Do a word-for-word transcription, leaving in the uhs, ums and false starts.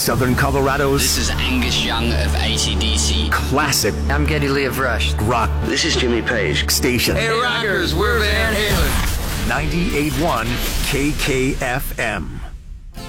Southern Colorado's This is Angus Young of A C D C. classic I'm Geddy Lee of Rush. rock This is Jimmy Page. station. Hey, rockers, we're Van Halen. ninety-eight point one K K F M.